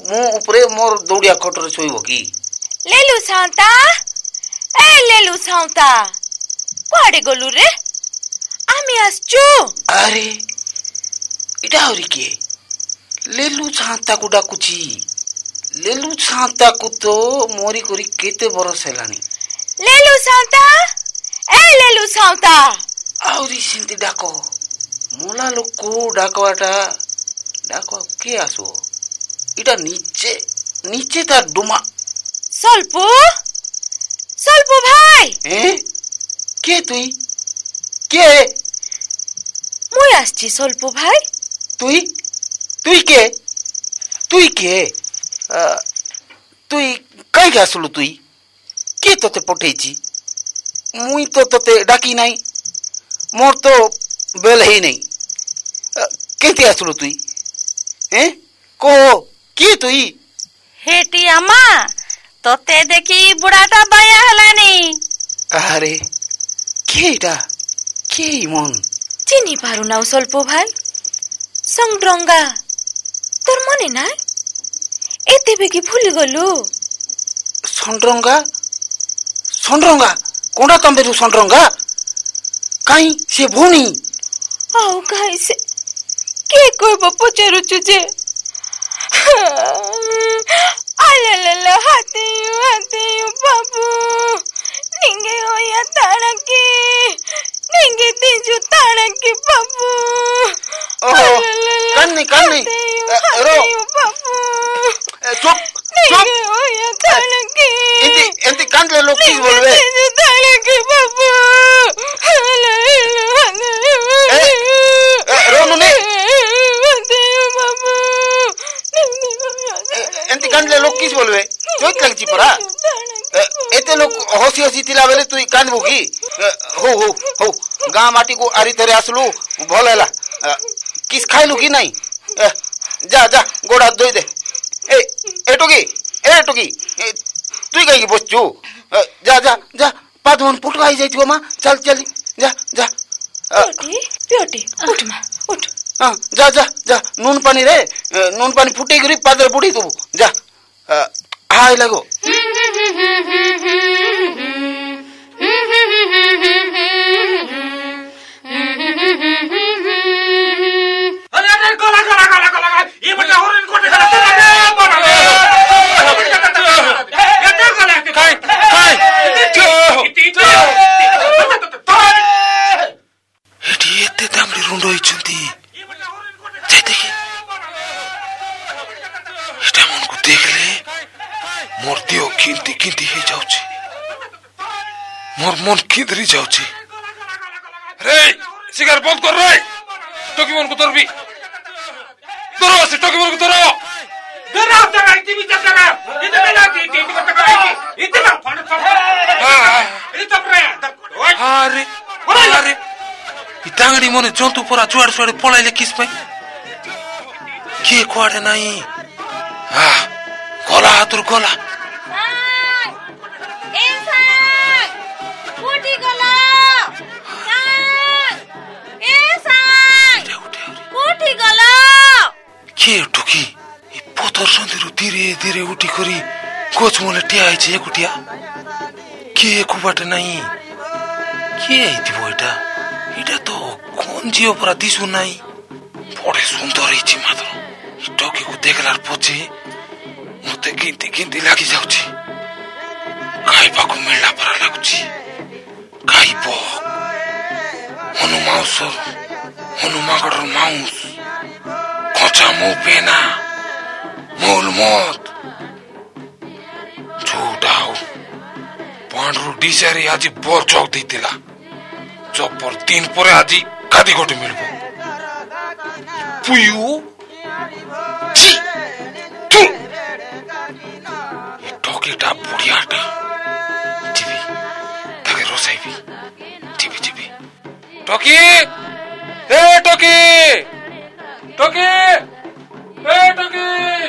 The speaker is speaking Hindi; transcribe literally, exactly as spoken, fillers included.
मु ऊपरे मोर दौड़िया खटरे शोइबो की लेलु साउता ए लेलु साउता कुआडे गलु रे आमी आसचु अरे इटा हरि के लेलु साउता को डाकुची लेलु साउता को तो मोरी करी केते बरस हेलानी लेलु साउता ए लेलु साउता आउरी सिंती डाको मोला लोक को डाकवाटा डाको के आसो इटा नीचे नीचे ता डुमा सल्पु सल्पु भाई ए के तुई के मुई आसची सल्पु भाई तुई तुई के तुई के तुई काई के आसलु तुई के तोते पठेची मुई तो तोते डाकी नाही मोर तो बेल ही नहीं केते आसलु तुई हैं को की तुई हेटी अम्मा तोते देखी बुढ़ाटा बाया हलानी अरे केटा के मन चिनी पारु ना सल्पु भाई संगड्रंगा तोर मने ना एते बेगी भूली गलु संड्रंगा संड्रंगा कोंडा तंबेरु संड्रंगा काई से भोनी आउ काई से के कोइबो पचारुछु जे आलेले हाते हाते बाबू निंगे होया ताड़के निंगे तीजु ताड़के बाबू ओहो कन्नी कन्नी रो बाबू चुप चुप होया ताड़के इंती इंती कांदले लोग की बोलवे तीजु ताड़के बाबू रो मुने एंती कांदले लोग किस बोलवे चोट लगची परा एते लोग होसी होसी तिला बेले तू कांदबो की हो हो हो गा माटी को आरी तरे आसलु भल हैला किस खाइलु की नहीं जा जा गोड़ा धोई दे ए एटोकी ए एटोकी तू काई की बसचू जा जा जा पादवन पुटवाई जाइथियो मा चल चल जा जा प्योटी प्योटी उठ मा उठ हां जा जा जा नून पानी रे नून पानी फुटे गरी पादर बुड़ी तू जा हाय लगो अरे अरे गोला गोला गोला गोला ये बच्चा हॉर्न कोटे खड़ा चला बड़ा ये तो गोला काय काय एटी एते दामड़ी रुंडो इचुंती जे देखी एटा मन को देख ले मोर दियो किंती किंती हे जाउची मोर मन किधरी जाउची रे सिगार बंद कर रे टोकी मन को तोरबी तोरो से टोकी मन को तोरो दरा दरा टीवी चला इतना ना टीवी को तक इतना फड़ फड़ हां इतना रे अरे अरे इतांगड़ी मने जंतु परा जुआड़ सुआड़ पळाइले किस पई के कुआडे नाही हा गोला हातुर गोला ए सांग उठी गला सांग ए सांग उठी गला के टुकी ई पथर संदिरु धीरे धीरे उठी करी कोच मोले टियाइ छे एकुटिया के कुबाट नाही के आइथिबो एटा एटा तो कोन जियो परा दिसु नाही बड़े सुंदर हिची मात्र टोकी को देखलार पछि मते गिनती गिनती लागि जाउची खाइबाको मिल्ला परा लागुची खाइबो हनु माउस हनु मागडर माउस कचा मौ पेना मौल मत झूठाउ पांडरू डिसारी आजी बोर चौक दितिला चौपर तीन परे आजी कादी गोटे मिलबो पुयु ची तू ये टोकीटा बुढ़ियाटा जीवी ताके रोसाइबी जीवी जीवी टोकी ए टोकी टोकी ए टोकी